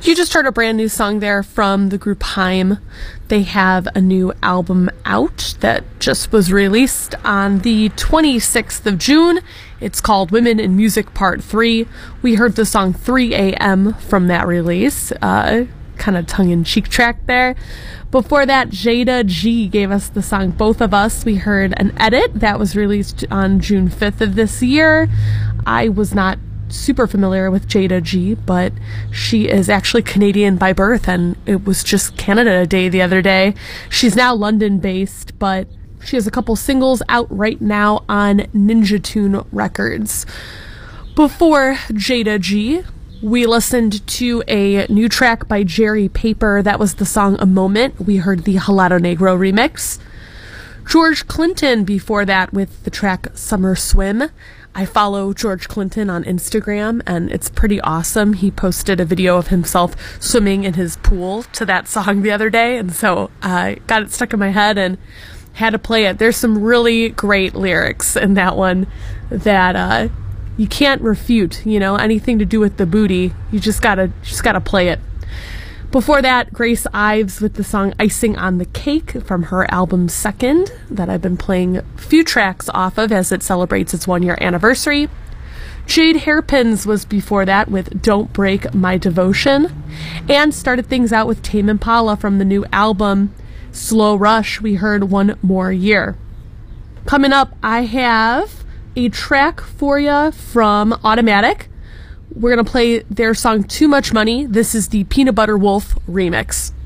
You just heard a brand new song there from the group Haim. They have a new album out that just was released on the 26th of June. It's called Women in Music Part 3. We heard the song 3 a.m. from that release. Kind of tongue-in-cheek track there. Before that, Jada G gave us the song Both of Us. We heard an edit that was released on June 5th of this year. I was not super familiar with Jada G, but she is actually Canadian by birth, and it was just Canada Day the other day. She's now London-based, but she has a couple singles out right now on Ninja Tune Records. Before Jada G, we listened to a new track by Jerry Paper. That was the song A Moment. We heard the Halado Negro remix. George Clinton before that with the track Summer Swim. I follow George Clinton on Instagram, and it's pretty awesome. He posted a video of himself swimming in his pool to that song the other day, and so I got it stuck in my head and had to play it. There's some really great lyrics in that one that you can't refute, you know, anything to do with the booty. You just gotta play it. Before that, Grace Ives with the song Icing on the Cake from her album Second that I've been playing a few tracks off of as it celebrates its 1-year anniversary. Jade Hairpins was before that with Don't Break My Devotion, and started things out with Tame Impala from the new album Slow Rush. We heard One More Year. Coming up, I have a track for you from Automatic. We're going to play their song Too Much Money. This is the Peanut Butter Wolf remix.